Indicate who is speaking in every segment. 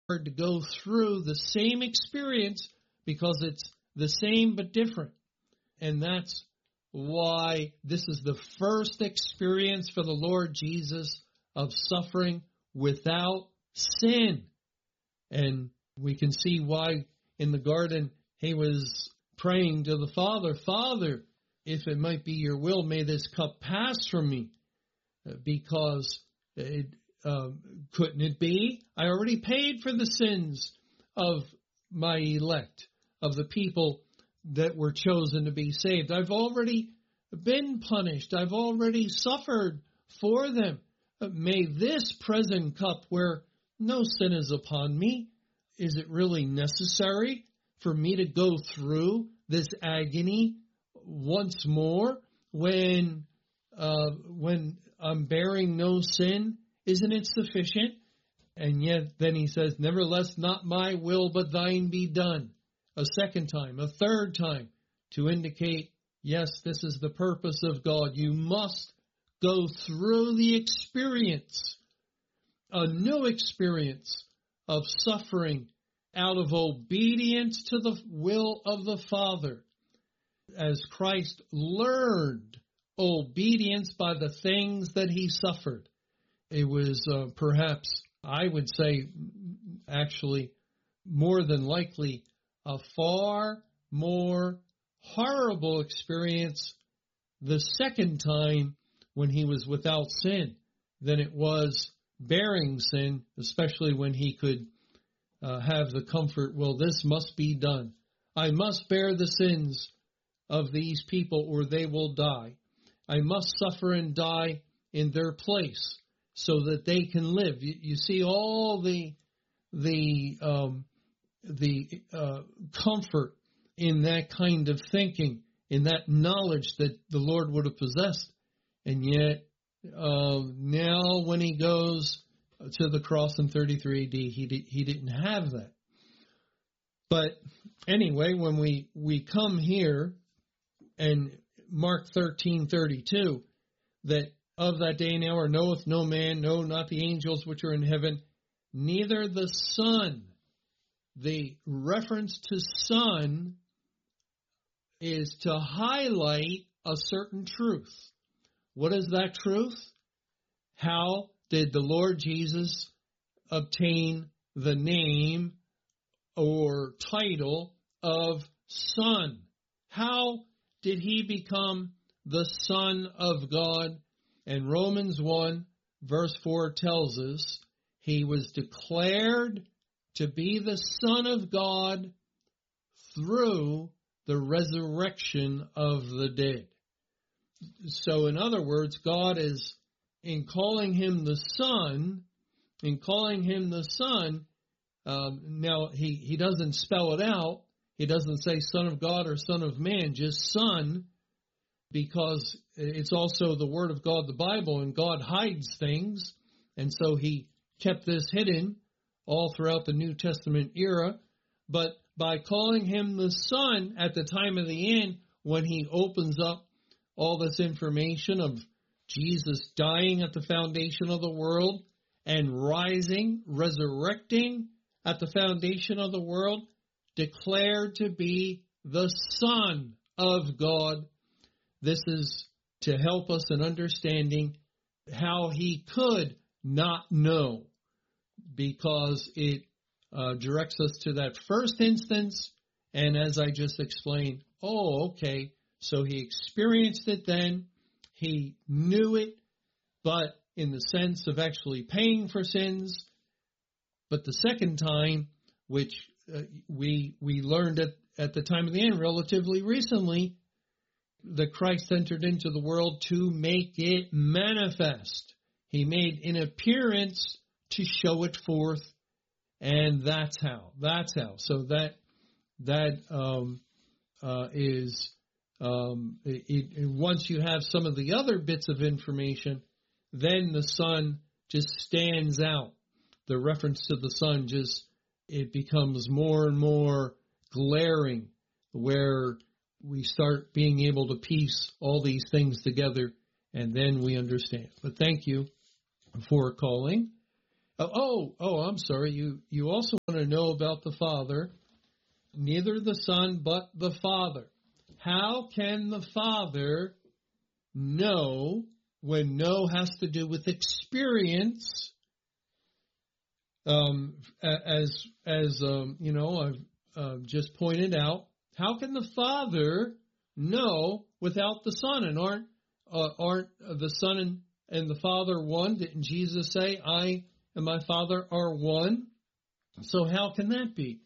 Speaker 1: to go through the same experience because it's the same but different. And that's why this is the first experience for the Lord Jesus of suffering without sin. And we can see why in the garden he was praying to the Father, Father, if it might be your will, may this cup pass from me. Because couldn't it be? I already paid for the sins of my elect, of the people that were chosen to be saved. I've already been punished. I've already suffered for them. May this present cup where no sin is upon me, is it really necessary for me to go through this agony once more when I'm bearing no sin? Isn't it sufficient? And yet then he says, nevertheless, not my will, but thine be done. A second time, a third time, to indicate, yes, this is the purpose of God. You must go through the experience, a new experience of suffering out of obedience to the will of the Father. As Christ learned obedience by the things that he suffered. It was perhaps, I would say, actually, more than likely, a far more horrible experience the second time when he was without sin than it was bearing sin, especially when he could have the comfort, well, this must be done. I must bear the sins of these people or they will die. I must suffer and die in their place so that they can live. You see all the comfort in that kind of thinking, in that knowledge that the Lord would have possessed. And yet, now when he goes to the cross in 33 AD, he didn't have that. But anyway, when we come here and Mark 13:32, that of that day and hour knoweth no man, no, not the angels which are in heaven, neither the Son. The reference to Son is to highlight a certain truth. What is that truth? How did the Lord Jesus obtain the name or title of Son? How did he become the Son of God? And Romans 1 verse 4 tells us he was declared to be the Son of God through the resurrection of the dead. So in other words, God is, in calling him the Son, now he doesn't spell it out. He doesn't say Son of God or Son of Man, just Son, because it's also the Word of God, the Bible, and God hides things. And so he kept this hidden all throughout the New Testament era. But by calling him the Son at the time of the end, when he opens up all this information of Jesus dying at the foundation of the world and rising, resurrecting at the foundation of the world, declared to be the Son of God. This is to help us in understanding how he could not know, because it directs us to that first instance. And as I just explained, okay, so he experienced it then, he knew it, but in the sense of actually paying for sins. But the second time, which we learned at the time of the end relatively recently, that Christ entered into the world to make it manifest. He made an appearance to show it forth, and that's how. So once you have some of the other bits of information, then the Son just stands out. The reference to the Son it becomes more and more glaring, where we start being able to piece all these things together, and then we understand. But thank you for calling. I'm sorry. You also want to know about the Father. Neither the Son, but the Father. How can the Father know when know has to do with experience? As I've just pointed out, how can the Father know without the Son? And aren't the Son and the Father one? Didn't Jesus say, I and my Father are one? So how can that be?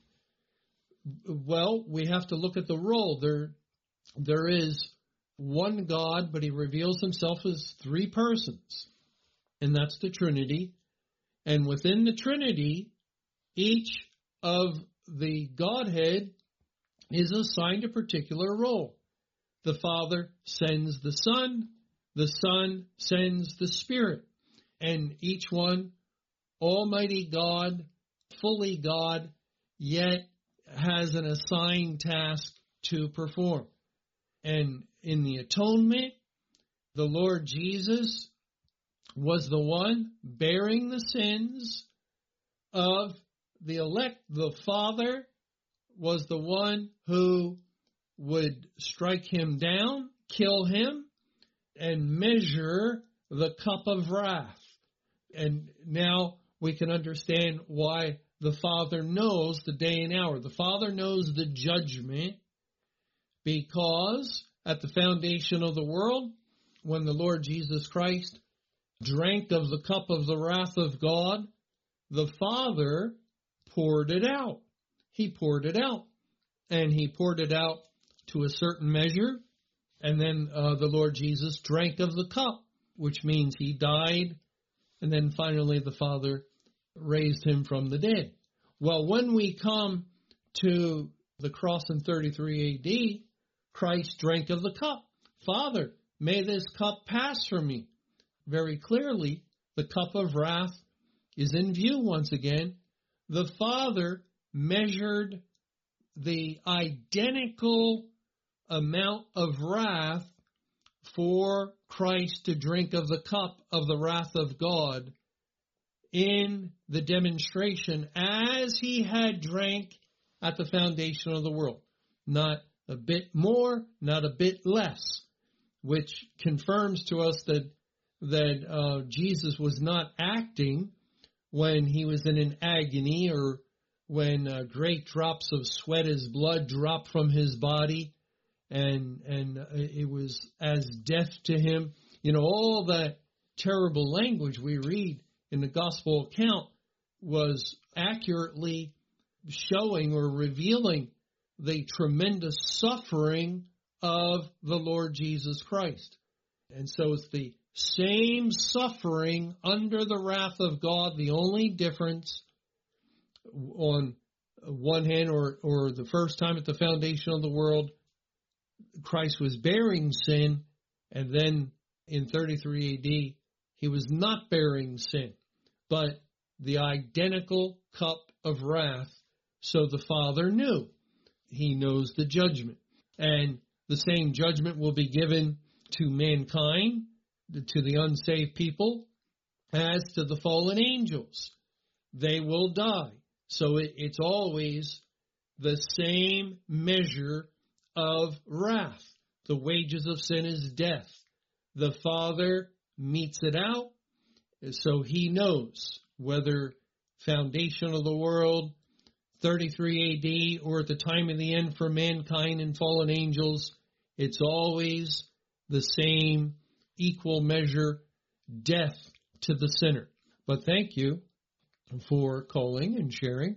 Speaker 1: Well, we have to look at the role. There is one God, but he reveals himself as three persons, and that's the Trinity. And within the Trinity, each of the Godhead is assigned a particular role. The Father sends the Son sends the Spirit, and each one, Almighty God, fully God, yet has an assigned task to perform. And in the atonement, the Lord Jesus was the one bearing the sins of the elect. The Father was the one who would strike him down, kill him, and measure the cup of wrath. And now we can understand why the Father knows the day and hour. The Father knows the judgment because at the foundation of the world, when the Lord Jesus Christ drank of the cup of the wrath of God, the Father poured it out. He poured it out. And he poured it out to a certain measure. And then the Lord Jesus drank of the cup, which means he died. And then finally the Father raised him from the dead. Well, when we come to the cross in 33 AD, Christ drank of the cup. Father, may this cup pass from me. Very clearly, the cup of wrath is in view once again. The Father measured the identical amount of wrath for Christ to drink of the cup of the wrath of God in the demonstration as he had drank at the foundation of the world. Not a bit more, not a bit less, which confirms to us that Jesus was not acting when he was in an agony or when great drops of sweat as blood dropped from his body and it was as death to him. You know, all that terrible language we read in the gospel account was accurately showing or revealing the tremendous suffering of the Lord Jesus Christ. And so it's the same suffering under the wrath of God. The only difference on one hand or the first time at the foundation of the world, Christ was bearing sin, and then in 33 AD, he was not bearing sin, but the identical cup of wrath. So the Father knew. He knows the judgment. And the same judgment will be given to mankind, to the unsaved people, as to the fallen angels. They will die. So it's always the same measure of wrath. The wages of sin is death. The Father metes it out, so he knows whether foundation of the world, 33 AD, or at the time of the end for mankind and fallen angels, it's always the same equal measure, death to the sinner. But thank you for calling and sharing.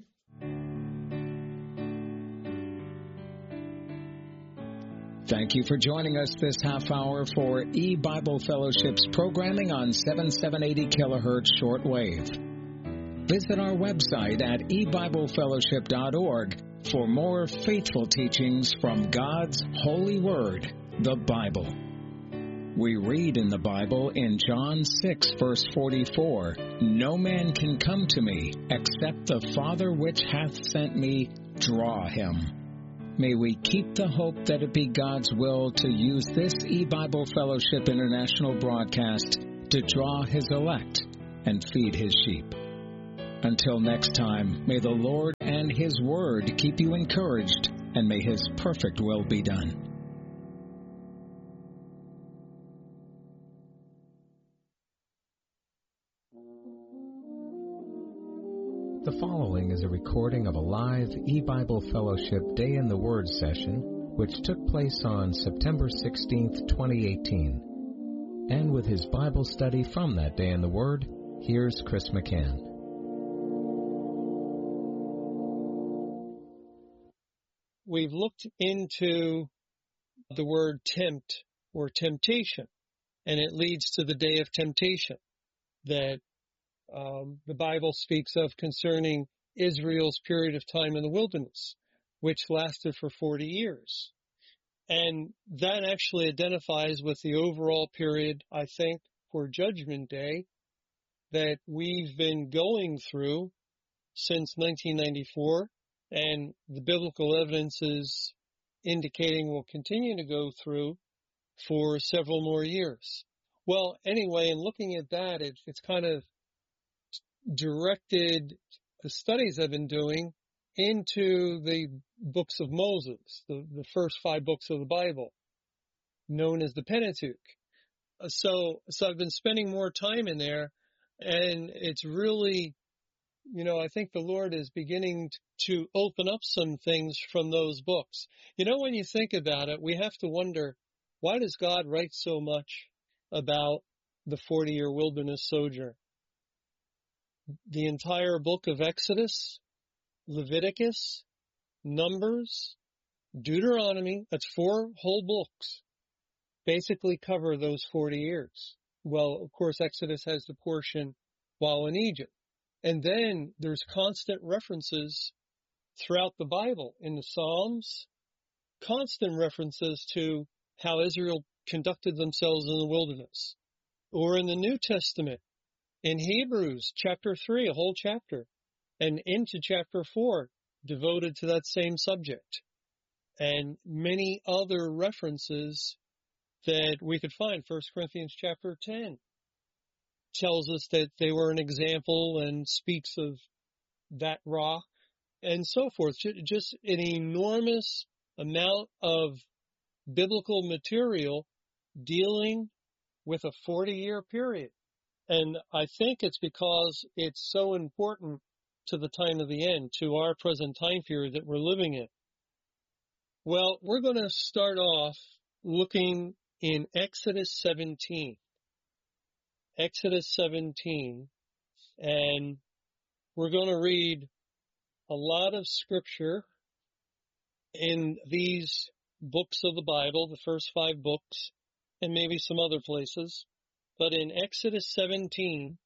Speaker 2: Thank you for joining us this half hour for E-Bible Fellowship's programming on 7780 kilohertz shortwave. Visit our website at ebiblefellowship.org for more faithful teachings from God's holy word, the Bible. We read in the Bible in John 6, verse 44, "No man can come to me except the Father which hath sent me draw him." May we keep the hope that it be God's will to use this E-Bible Fellowship International broadcast to draw his elect and feed his sheep. Until next time, may the Lord and His Word keep you encouraged, and may His perfect will be done. The following is a recording of a live E-Bible Fellowship Day in the Word session, which took place on September 16th, 2018. And with his Bible study from that Day in the Word, here's Chris McCann.
Speaker 1: We've looked into the word tempt or temptation, and it leads to the day of temptation that the Bible speaks of concerning Israel's period of time in the wilderness, which lasted for 40 years. And that actually identifies with the overall period, I think, for Judgment Day that we've been going through since 1994, and the biblical evidence is indicating we'll continue to go through for several more years. Well, anyway, in looking at that, it's kind of directed the studies I've been doing into the books of Moses, the first 5 books of the Bible, known as the Pentateuch. So I've been spending more time in there, and it's really, I think the Lord is beginning to open up some things from those books. When you think about it, we have to wonder, why does God write so much about the 40-year wilderness sojourn? The entire book of Exodus, Leviticus, Numbers, Deuteronomy, that's 4 whole books, basically cover those 40 years. Well, of course, Exodus has the portion while in Egypt. And then there's constant references throughout the Bible, in the Psalms, constant references to how Israel conducted themselves in the wilderness. Or in the New Testament, in Hebrews chapter 3, a whole chapter, and into chapter 4, devoted to that same subject. And many other references that we could find. 1 Corinthians chapter 10 tells us that they were an example and speaks of that rock and so forth. Just an enormous amount of biblical material dealing with a 40-year period. And I think it's because it's so important to the time of the end, to our present time period that we're living in. Well, we're going to start off looking in Exodus 17. Exodus 17, and we're going to read a lot of scripture in these books of the Bible, the first 5 books, and maybe some other places. But in Exodus 17,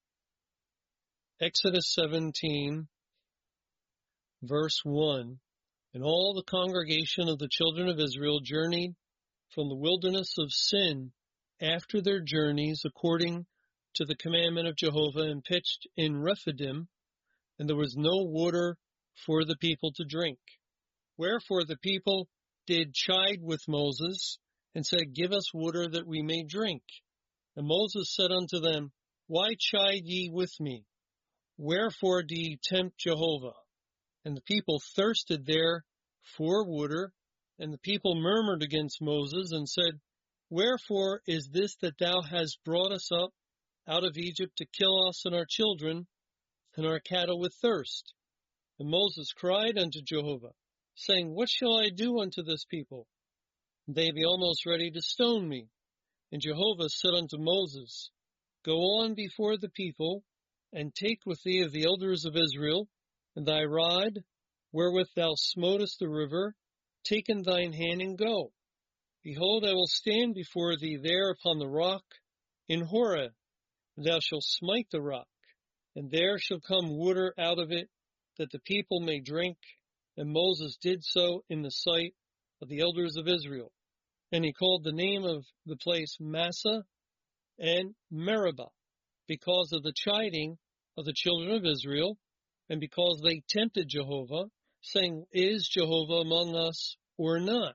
Speaker 1: verse 1, and all the congregation of the children of Israel journeyed from the wilderness of Sin after their journeys according to the commandment of Jehovah, and pitched in Rephidim, and there was no water for the people to drink. Wherefore the people did chide with Moses, and said, Give us water that we may drink. And Moses said unto them, Why chide ye with me? Wherefore do ye tempt Jehovah? And the people thirsted there for water, and the people murmured against Moses, and said, Wherefore is this that thou hast brought us up out of Egypt to kill us and our children and our cattle with thirst? And Moses cried unto Jehovah, saying, What shall I do unto this people? They be almost ready to stone me. And Jehovah said unto Moses, Go on before the people, and take with thee of the elders of Israel, and thy rod, wherewith thou smotest the river, take in thine hand, and go. Behold, I will stand before thee there upon the rock in Horeb. Thou shalt smite the rock, and there shall come water out of it, that the people may drink. And Moses did so in the sight of the elders of Israel. And he called the name of the place Massah and Meribah, because of the chiding of the children of Israel, and because they tempted Jehovah, saying, Is Jehovah among us or not?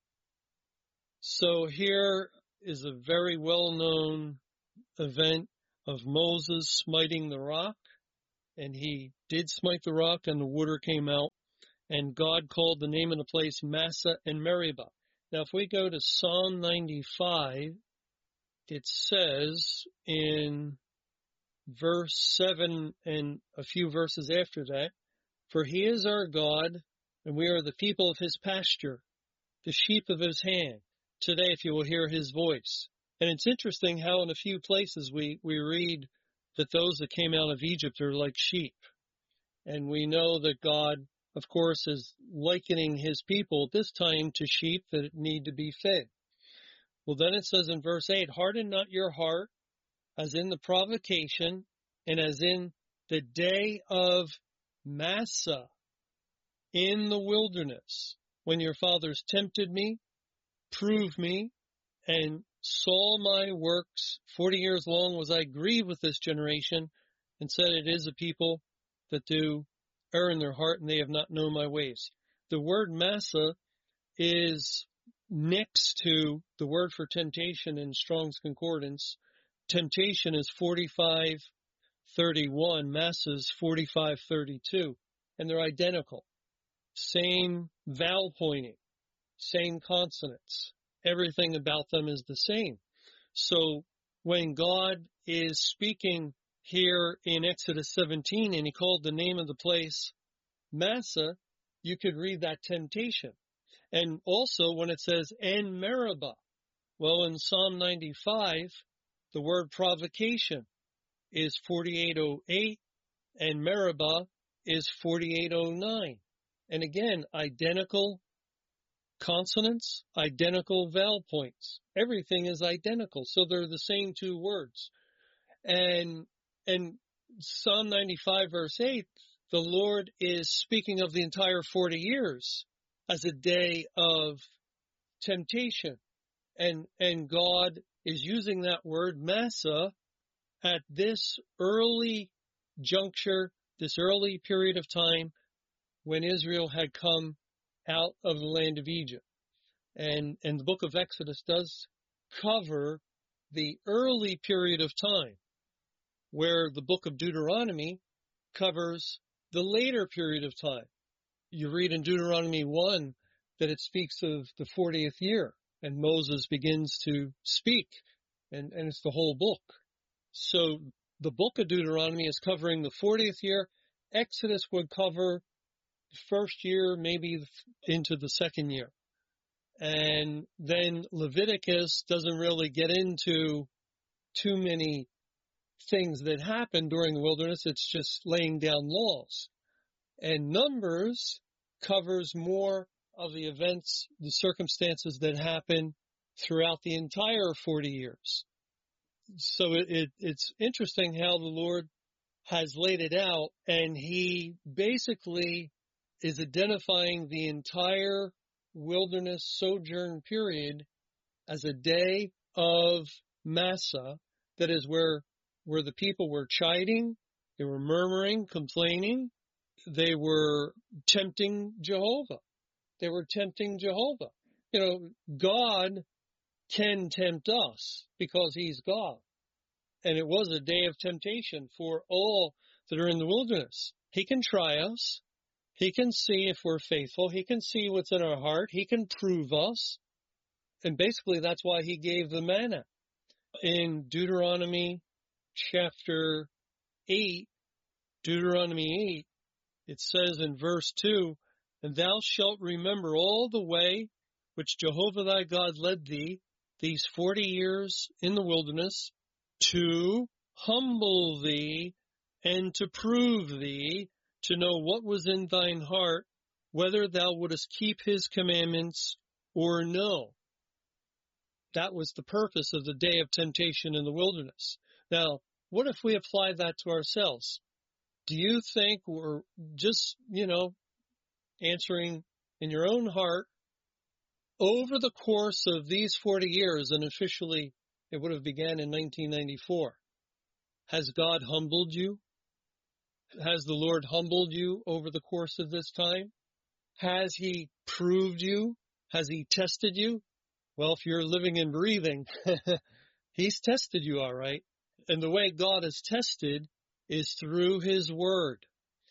Speaker 1: So here is a very well-known event of Moses smiting the rock.
Speaker 3: And he did smite the rock, and the water came out. And God called the name of the place Massah and Meribah. Now, if we go to Psalm 95, it says in verse 7 and a few verses after that, "For he is our God, and we are the people of his pasture, the sheep of his hand. Today, if you will hear his voice." And it's interesting how in a few places we read that those that came out of Egypt are like sheep. And we know that God, of course, is likening his people at this time to sheep that need to be fed. Well, then it says in verse 8, "Harden not your heart as in the provocation and as in the day of Massah in the wilderness, when your fathers tempted me, proved me, and saw my works. 40 years long was I grieved with this generation, and said, it is a people that do err in their heart, and they have not known my ways." The word Massah is next to the word for temptation in Strong's Concordance. Temptation is 45:31, Massah is 45:32, and they're identical. Same vowel pointing, same consonants. Everything about them is the same. So when God is speaking here in Exodus 17, and he called the name of the place Massah, you could read that temptation. And also when it says, "and Meribah," well, in Psalm 95, the word provocation is 48:08, and Meribah is 48:09. And again, identical consonants, identical vowel points. Everything is identical. So they're the same two words. And Psalm 95 verse 8, the Lord is speaking of the entire 40 years as a day of temptation. And God is using that word Massah at this early juncture, this early period of time when Israel had come out of the land of Egypt. And the book of Exodus does cover the early period of time, where the book of Deuteronomy covers the later period of time. You read in Deuteronomy 1 that it speaks of the 40th year, and Moses begins to speak, and it's the whole book. So the book of Deuteronomy is covering the 40th year. Exodus would cover the first year, maybe into the second year. And then Leviticus doesn't really get into too many things that happen during the wilderness. It's just laying down laws. And Numbers covers more of the events, the circumstances that happen throughout the entire 40 years. So it's interesting how the Lord has laid it out, and he basically is identifying the entire wilderness sojourn period as a day of Massah. That is where the people were chiding, they were murmuring, complaining, they were tempting Jehovah. They were tempting Jehovah. You know, God can tempt us because he's God. And it was a day of temptation for all that are in the wilderness. He can try us. He can see if we're faithful. He can see what's in our heart. He can prove us. And basically that's why he gave the manna. In Deuteronomy chapter 8, Deuteronomy 8, it says in verse 2, "And thou shalt remember all the way which Jehovah thy God led thee these 40 years in the wilderness, to humble thee and to prove thee, to know what was in thine heart, whether thou wouldest keep his commandments or no." That was the purpose of the day of temptation in the wilderness. Now, what if we apply that to ourselves? Do you think we're just, answering in your own heart, over the course of these 40 years, and officially it would have began in 1994, has God humbled you? Has the Lord humbled you over the course of this time? Has he proved you? Has he tested you? Well, if you're living and breathing, he's tested you all right. And the way God is tested is through His Word,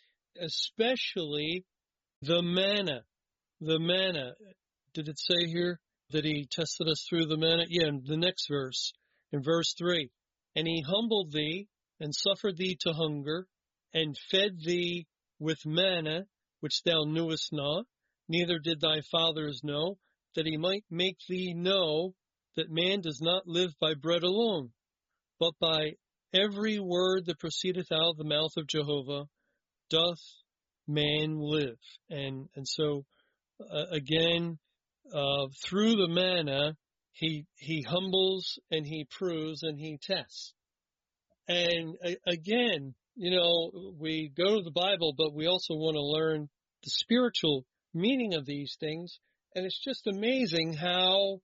Speaker 3: especially the manna. The manna. Did it say here that He tested us through the manna? Yeah, in the next verse, in verse 3. And He humbled thee, and suffered thee to hunger, and fed thee with manna, which thou knewest not, neither did thy fathers know, that He might make thee know that man does not live by bread alone, but by every word that proceedeth out of the mouth of Jehovah doth man live. And so, again, through the manna, he humbles and He proves and He tests. And again, we go to the Bible, but we also want to learn the spiritual meaning of these things. And it's just amazing how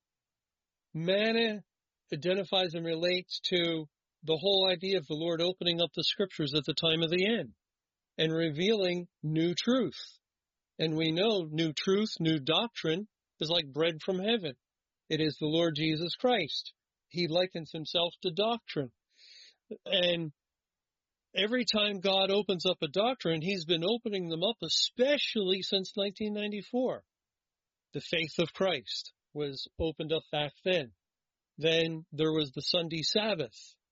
Speaker 3: manna identifies and relates to the whole idea of the Lord opening up the Scriptures at the time of the end and revealing new truth. And we know new truth, new doctrine is like bread from heaven. It is the Lord Jesus Christ. He likens Himself to doctrine. And every time God opens up a doctrine, He's been opening them up, especially since 1994. The faith of Christ was opened up back then. Then there was the Sunday Sabbath.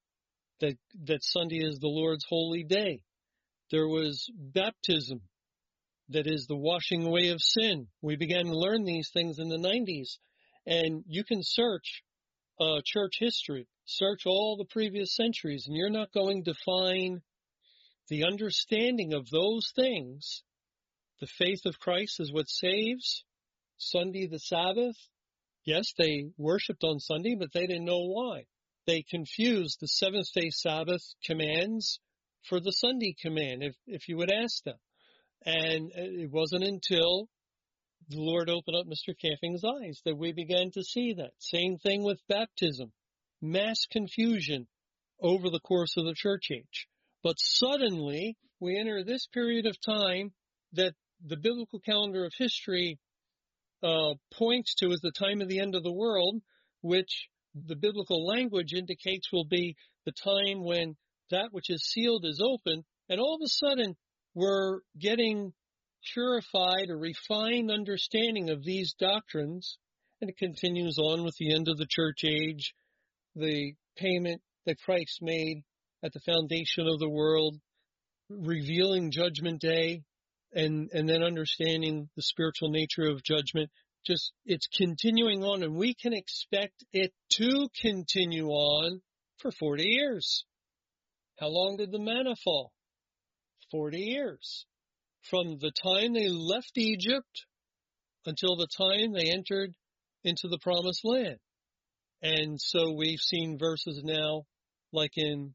Speaker 3: That Sunday is the Lord's holy day. There was baptism. That is the washing away of sin. We began to learn these things in the 90s. And you can search church history, search all the previous centuries, and you're not going to find the understanding of those things. The faith of Christ is what saves. Sunday, the Sabbath. Yes, they worshiped on Sunday, but they didn't know why. They confused the seventh-day Sabbath commands for the Sunday command, if you would ask them. And it wasn't until the Lord opened up Mr. Camping's eyes that we began to see that. Same thing with baptism. Mass confusion over the course of the church age. But suddenly, we enter this period of time that the biblical calendar of history points to as the time of the end of the world, which the biblical language indicates will be the time when that which is sealed is open, and all of a sudden we're getting purified or refined understanding of these doctrines, and it continues on with the end of the church age, the payment that Christ made at the foundation of the world, revealing Judgment Day, and then understanding the spiritual nature of judgment. Just, it's continuing on, and we can expect it to continue on for 40 years. How long did the manna fall? 40 years. From the time they left Egypt until the time they entered into the promised land. And so we've seen verses now, like in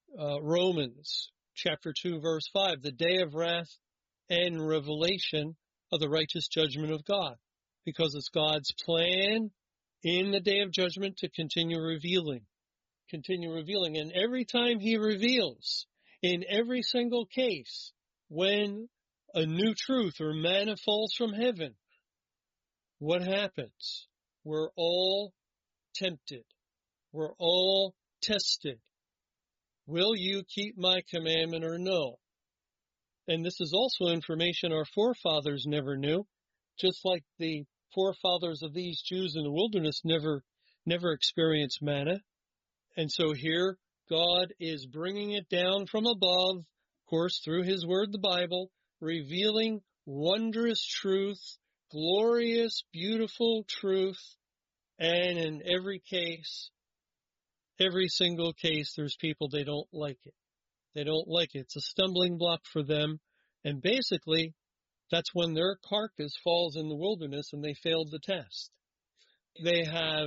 Speaker 3: Romans chapter 2, verse 5, the day of wrath and revelation of the righteous judgment of God. Because it's God's plan in the day of judgment to continue revealing. And every time He reveals, in every single case, when a new truth or manna falls from heaven, what happens? We're all tempted. We're all tested. Will you keep my commandment or no? And this is also information our forefathers never knew, just like the forefathers of these Jews in the wilderness never experienced manna. And so here, God is bringing it down from above, of course, through His Word, the Bible, revealing wondrous truth, glorious, beautiful truth, and in every case, every single case, there's people, they don't like it. They don't like it. It's a stumbling block for them, and basically, that's when their carcass falls in the wilderness and they failed the test. They have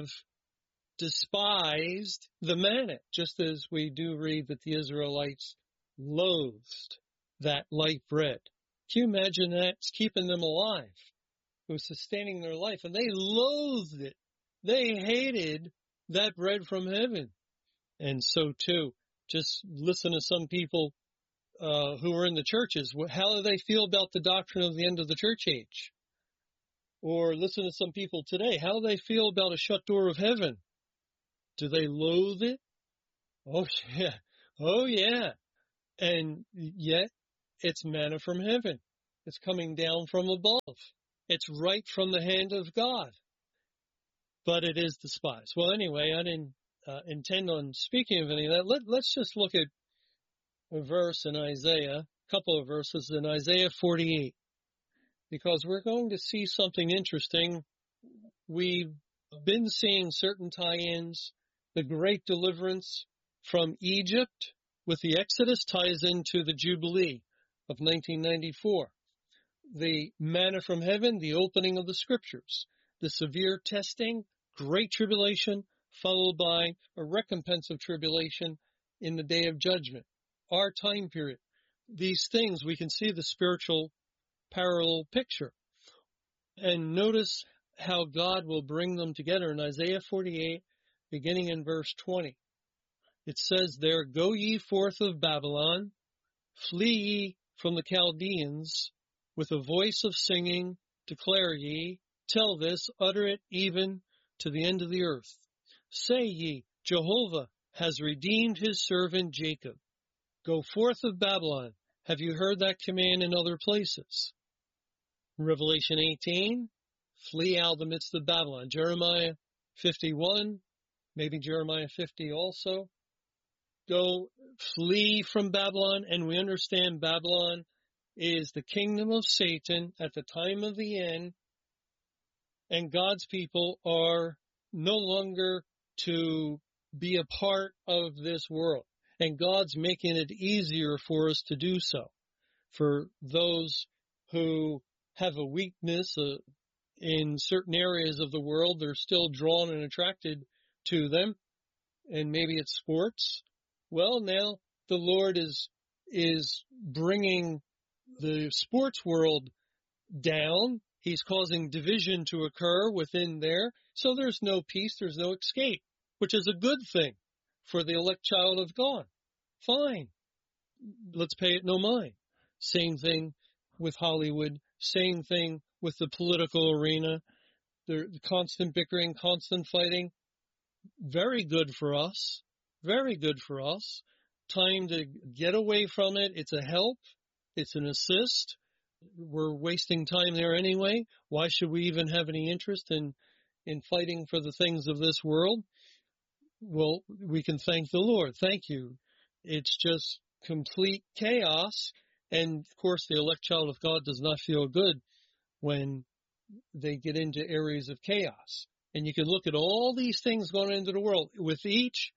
Speaker 3: despised the manna, just as we do read that the Israelites loathed that light bread. Can you imagine that? It's keeping them alive. It was sustaining their life, and they loathed it. They hated that bread from heaven. And so, too, just listen to some people who are in the churches. How do they feel about the doctrine of the end of the church age? Or listen to some people today. How do they feel about a shut door of heaven? Do they loathe it? Oh, yeah. Oh, yeah. And yet, it's manna from heaven. It's coming down from above. It's right from the hand of God. But it is despised. Well, anyway, I didn't intend on speaking of any of that. Let's just look at a verse in Isaiah, a couple of verses in Isaiah 48, because we're going to see something interesting. We've been seeing certain tie-ins. The great deliverance from Egypt with the Exodus ties into the Jubilee of 1994. The manna from heaven, the opening of the scriptures, the severe testing, great tribulation, followed by a recompense of tribulation in the day of judgment. Our time period. These things, we can see the spiritual parallel picture. And notice how God will bring them together in Isaiah 48, beginning in verse 20. It says there, "Go ye forth of Babylon, flee ye from the Chaldeans, with a voice of singing, declare ye, tell this, utter it even to the end of the earth. Say ye, Jehovah has redeemed his servant Jacob. Go forth of Babylon." Have you heard that command in other places? Revelation 18, flee out of the midst of Babylon. Jeremiah 51, maybe Jeremiah 50 also. Go flee from Babylon, and we understand Babylon is the kingdom of Satan at the time of the end, and God's people are no longer to be a part of this world. And God's making it easier for us to do so. For those who have a weakness in certain areas of the world, they're still drawn and attracted to them. And maybe it's sports. Well, now the Lord is bringing the sports world down. He's causing division to occur within there. So there's no peace, there's no escape, which is a good thing for the elect child of God. Fine. Let's pay it no mind. Same thing with Hollywood. Same thing with the political arena. The constant bickering, constant fighting. Very good for us. Very good for us. Time to get away from it. It's a help. It's an assist. We're wasting time there anyway. Why should we even have any interest in fighting for the things of this world? Well, we can thank the Lord. Thank you. It's just complete chaos. And, of course, the elect child of God does not feel good when they get into areas of chaos. And you can look at all these things going into the world. With each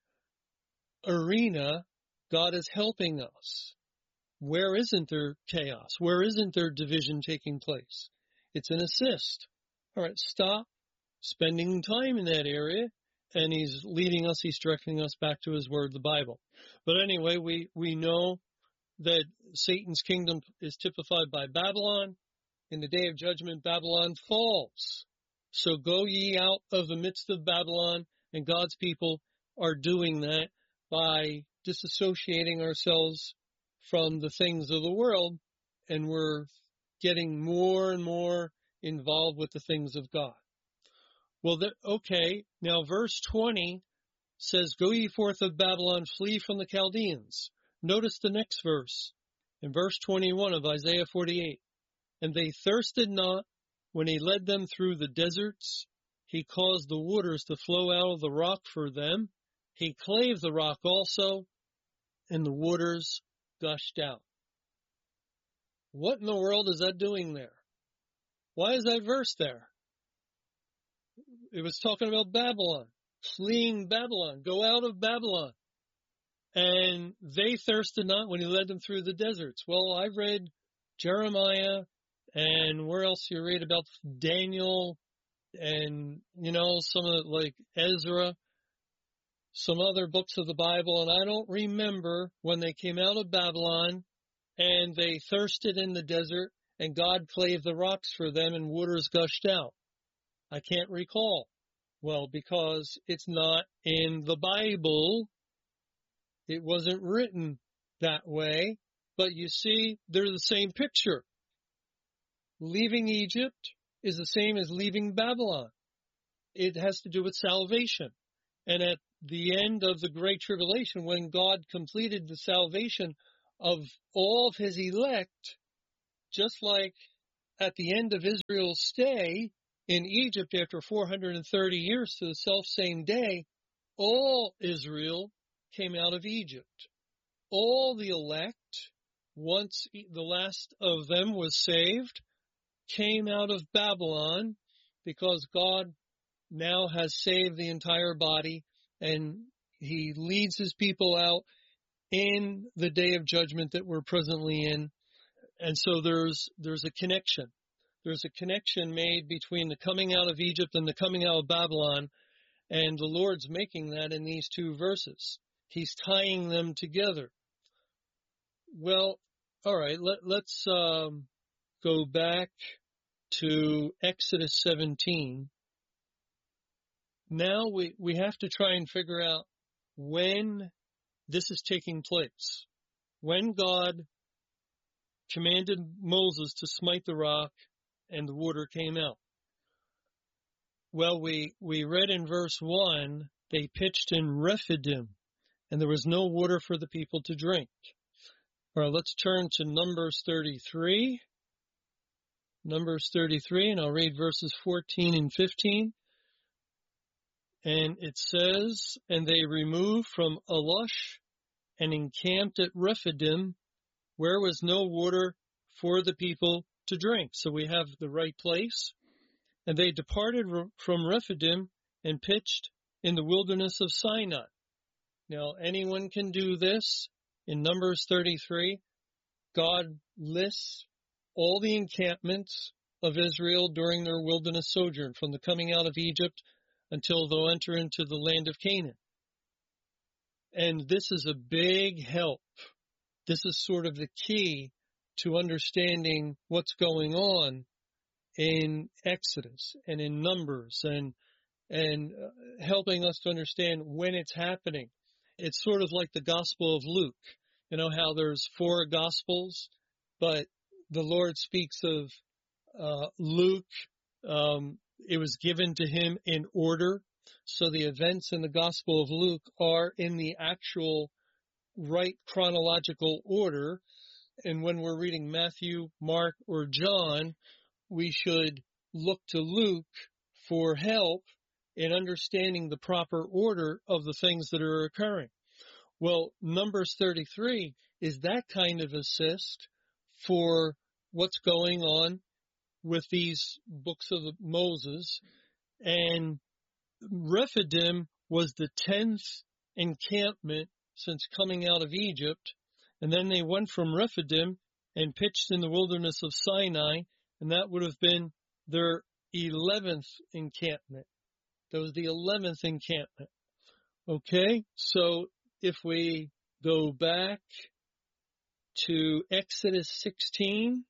Speaker 3: arena, God is helping us. Where isn't there chaos? Where isn't there division taking place? It's an assist. All right, stop spending time in that area. And he's leading us, he's directing us back to his word, the Bible. But anyway, we know that Satan's kingdom is typified by Babylon. In the day of judgment, Babylon falls. So go ye out of the midst of Babylon, and God's people are doing that by disassociating ourselves from the things of the world, and we're getting more and more involved with the things of God. Well, okay, now verse 20 says, "Go ye forth of Babylon, flee from the Chaldeans." Notice the next verse, in verse 21 of Isaiah 48. "And they thirsted not when he led them through the deserts. He caused the waters to flow out of the rock for them. He clave the rock also, and the waters gushed out." What in the world is that doing there? Why is that verse there? It was talking about Babylon, fleeing Babylon, go out of Babylon. And they thirsted not when he led them through the deserts. Well, I read Jeremiah, and where else you read about Daniel, and, some of like Ezra, some other books of the Bible, and I don't remember when they came out of Babylon and they thirsted in the desert and God clave the rocks for them and waters gushed out. I can't recall. Well, because it's not in the Bible. It wasn't written that way. But you see, they're the same picture. Leaving Egypt is the same as leaving Babylon. It has to do with salvation. And at the end of the Great Tribulation, when God completed the salvation of all of his elect, just like at the end of Israel's stay in Egypt after 430 years to the self-same day, all Israel came out of Egypt. All the elect, once the last of them was saved, came out of Babylon because God now has saved the entire body and he leads his people out in the day of judgment that we're presently in. And so there's a connection. There's a connection made between the coming out of Egypt and the coming out of Babylon, and the Lord's making that in these two verses. He's tying them together. Well, all right, let's go back to Exodus 17. Now we have to try and figure out when this is taking place. When God commanded Moses to smite the rock and the water came out. Well, we read in verse 1, they pitched in Rephidim, and there was no water for the people to drink. All right, let's turn to Numbers 33. Numbers 33, and I'll read verses 14 and 15. And it says, and they removed from Alush and encamped at Rephidim, where was no water for the people to drink. So we have the right place. And they departed from Rephidim and pitched in the wilderness of Sinai. Now, anyone can do this. In Numbers 33, God lists all the encampments of Israel during their wilderness sojourn, from the coming out of Egypt until they'll enter into the land of Canaan. And this is a big help. This is sort of the key to understanding what's going on in Exodus and in Numbers and helping us to understand when it's happening. It's sort of like the Gospel of Luke. You know how there's 4 Gospels, but the Lord speaks of Luke. It was given to him in order. So the events in the Gospel of Luke are in the actual right chronological order. And when we're reading Matthew, Mark, or John, we should look to Luke for help in understanding the proper order of the things that are occurring. Well, Numbers 33 is that kind of assist for what's going on with these books of Moses. And Rephidim was the 10th encampment since coming out of Egypt. And then they went from Rephidim and pitched in the wilderness of Sinai, and that would have been their 11th encampment. That was the 11th encampment. Okay, so if we go back to Exodus 16,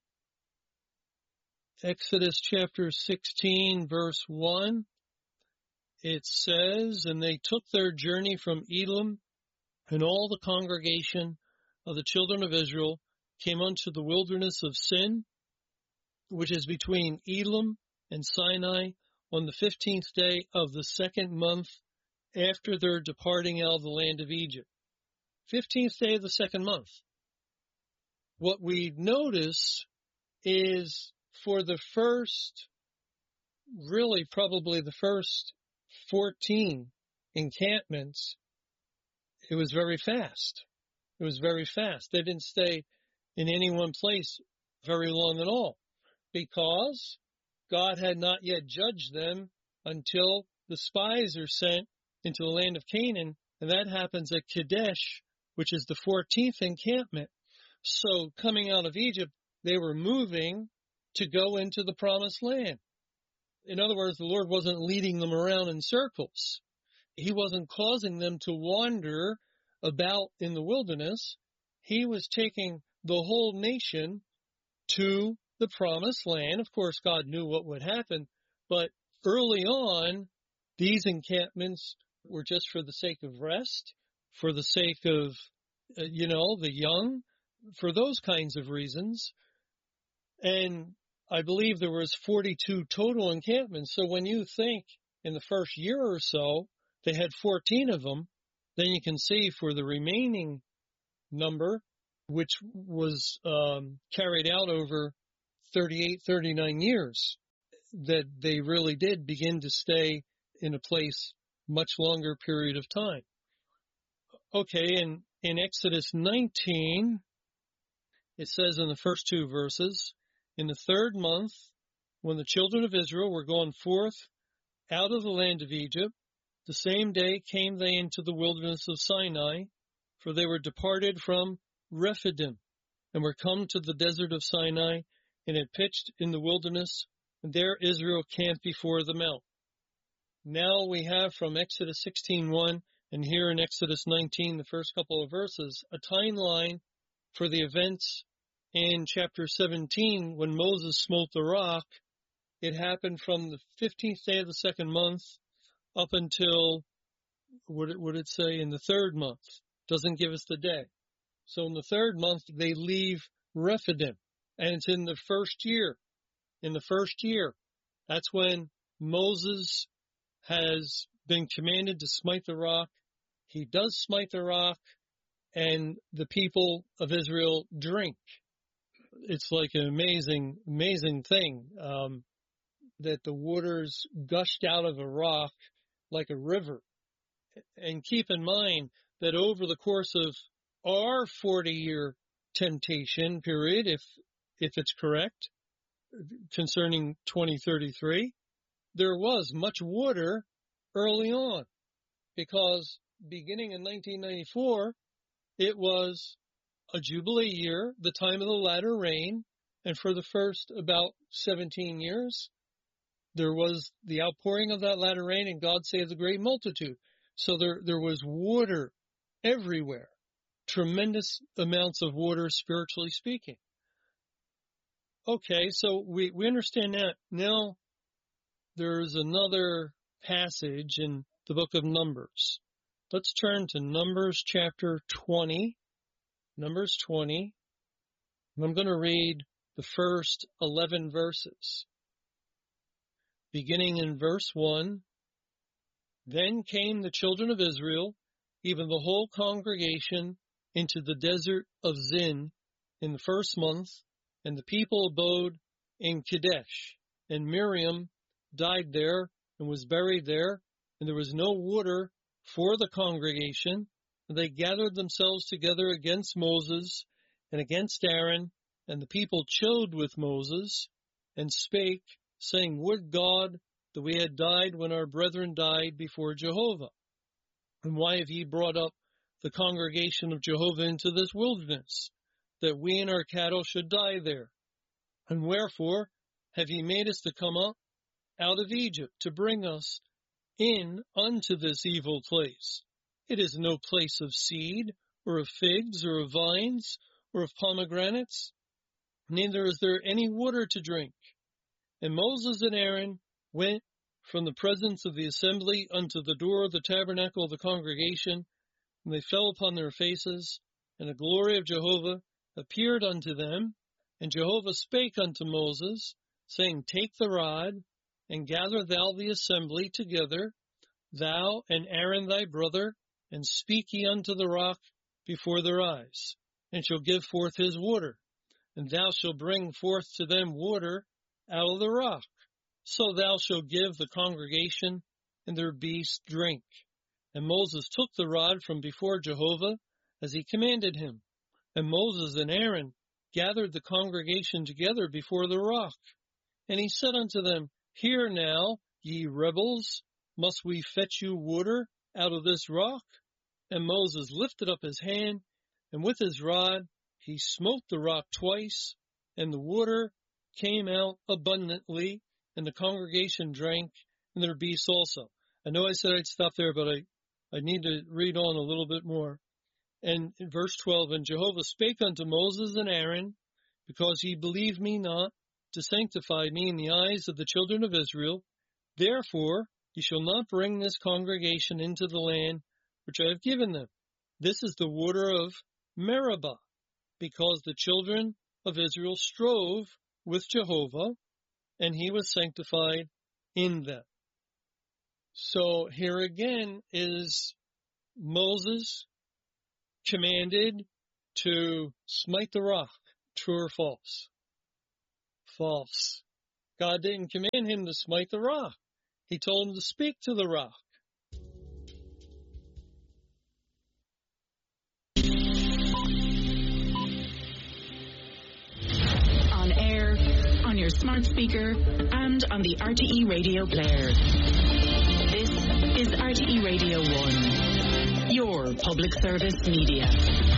Speaker 3: Exodus chapter 16, verse 1, it says, and they took their journey from Elim, and all the congregation of the children of Israel came unto the wilderness of Sin, which is between Elim and Sinai, on the 15th day of the 2nd month after their departing out of the land of Egypt. 15th day of the 2nd month. What we notice is for the first, really probably the first 14 encampments, it was very fast. It was very fast. They didn't stay in any one place very long at all, because God had not yet judged them until the spies are sent into the land of Canaan, and that happens at Kadesh, which is the 14th encampment. So coming out of Egypt, they were moving to go into the promised land. In other words, the Lord wasn't leading them around in circles. He wasn't causing them to wander about in the wilderness. He was taking the whole nation to the promised land. Of course, God knew what would happen, but early on, these encampments were just for the sake of rest, for the sake of, the young, for those kinds of reasons. And I believe there was 42 total encampments. So when you think in the first year or so, they had 14 of them, then you can see for the remaining number, which was carried out over 38, 39 years, that they really did begin to stay in a place much longer period of time. Okay, and in Exodus 19, it says in the first two verses, in the third month, when the children of Israel were gone forth out of the land of Egypt, the same day came they into the wilderness of Sinai, for they were departed from Rephidim, and were come to the desert of Sinai, and had pitched in the wilderness, and there Israel camped before the mount. Now we have from Exodus 16:1, and here in Exodus 19, the first couple of verses, a timeline for the events in chapter 17 when Moses smote the rock. It happened from the 15th day of the second month up until, what would it say, in the third month. Doesn't give us the day. So in the third month, they leave Rephidim, and it's in the first year. In the first year, that's when Moses has been commanded to smite the rock. He does smite the rock, and the people of Israel drink. It's like an amazing, amazing thing, that the waters gushed out of a rock like a river. And keep in mind that over the course of our 40-year temptation period, if it's correct, concerning 2033, there was much water early on, because beginning in 1994, it was a Jubilee year, the time of the latter rain, and for the first about 17 years, there was the outpouring of that latter rain, and God saved the great multitude. So there was water everywhere, tremendous amounts of water, spiritually speaking. Okay, so we understand that. Now, there's another passage in the book of Numbers. Let's turn to Numbers chapter 20. Numbers 20. And I'm going to read the first 11 verses. Beginning in verse 1, Then came the children of Israel, even the whole congregation, into the desert of Zin in the first month, and the people abode in Kadesh. And Miriam died there and was buried there, and there was no water for the congregation. And they gathered themselves together against Moses and against Aaron, and the people chode with Moses, and spake, saying, Would God that we had died when our brethren died before Jehovah. And why have ye brought up the congregation of Jehovah into this wilderness, that we and our cattle should die there? And wherefore have ye made us to come up out of Egypt, to bring us in unto this evil place? It is no place of seed, or of figs, or of vines, or of pomegranates, neither is there any water to drink. And Moses and Aaron went from the presence of the assembly unto the door of the tabernacle of the congregation, and they fell upon their faces, and the glory of Jehovah appeared unto them. And Jehovah spake unto Moses, saying, Take the rod, and gather thou the assembly together, thou and Aaron thy brother, and speak ye unto the rock before their eyes, and shall give forth his water. And thou shalt bring forth to them water out of the rock. So thou shalt give the congregation and their beasts drink. And Moses took the rod from before Jehovah, as he commanded him. And Moses and Aaron gathered the congregation together before the rock. And he said unto them, Hear now, ye rebels, must we fetch you water out of this rock? And Moses lifted up his hand, and with his rod he smote the rock twice, and the water came out abundantly, and the congregation drank, and their beasts also. I know I said I'd stop there, but I need to read on a little bit more. And in verse 12, And Jehovah spake unto Moses and Aaron, Because ye believed me not, to sanctify me in the eyes of the children of Israel, therefore ye shall not bring this congregation into the land which I have given them. This is the water of Meribah, because the children of Israel strove with Jehovah, and he was sanctified in them. So here again is Moses commanded to smite the rock. True or false? False. God didn't command him to smite the rock. He told him to speak to the rock.
Speaker 4: On air, on your smart speaker, and on the RTE radio player. This is RTE Radio 1, your public service media.